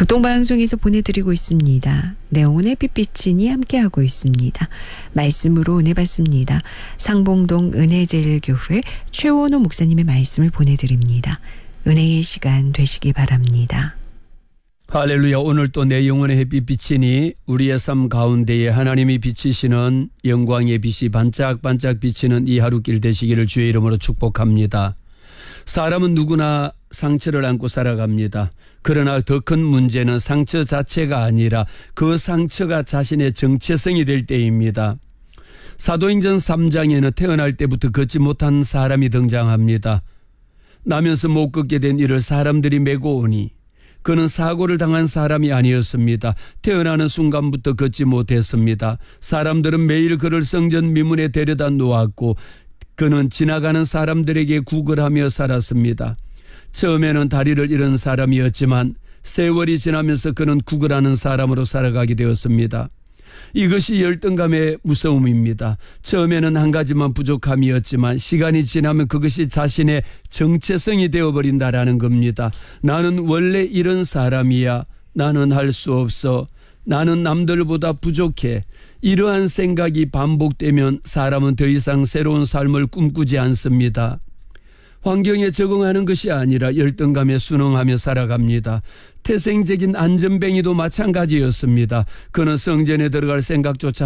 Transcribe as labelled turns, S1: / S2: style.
S1: 극동방송에서 보내드리고 있습니다. 내용은의 빛비친이 함께하고 있습니다. 말씀으로 은혜 받습니다. 상봉동 은혜제일교회 최원호 목사님의 말씀을 보내드립니다. 은혜의 시간 되시기 바랍니다.
S2: 할렐루야. 오늘 또 내 영혼의 햇빛 비치니 우리의 삶 가운데에 하나님이 비치시는 영광의 빛이 반짝반짝 비치는 이 하루길 되시기를 주의 이름으로 축복합니다. 사람은 누구나 상처를 안고 살아갑니다. 그러나 더 큰 문제는 상처 자체가 아니라 그 상처가 자신의 정체성이 될 때입니다. 사도행전 3장에는 태어날 때부터 걷지 못한 사람이 등장합니다. 나면서 못 걷게 된 이를 사람들이 메고 오니 그는 사고를 당한 사람이 아니었습니다. 태어나는 순간부터 걷지 못했습니다. 사람들은 매일 그를 성전 미문에 데려다 놓았고 그는 지나가는 사람들에게 구걸하며 살았습니다. 처음에는 다리를 잃은 사람이었지만 세월이 지나면서 그는 구걸하는 사람으로 살아가게 되었습니다. 이것이 열등감의 무서움입니다. 처음에는 한 가지만 부족함이었지만 시간이 지나면 그것이 자신의 정체성이 되어버린다라는 겁니다. 나는 원래 이런 사람이야. 나는 할 수 없어. 나는 남들보다 부족해. 이러한 생각이 반복되면 사람은 더 이상 새로운 삶을 꿈꾸지 않습니다. 환경에 적응하는 것이 아니라 열등감에 순응하며 살아갑니다. 태생적인 안전뱅이도 마찬가지였습니다. 그는 성전에 들어갈 생각조차